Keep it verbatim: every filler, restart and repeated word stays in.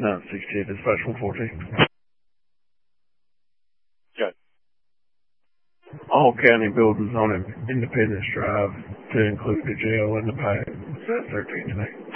nine sixty-eight, dispatch one fourteen. Good. All county buildings on Independence Drive to include the jail and the pad. thirteen today.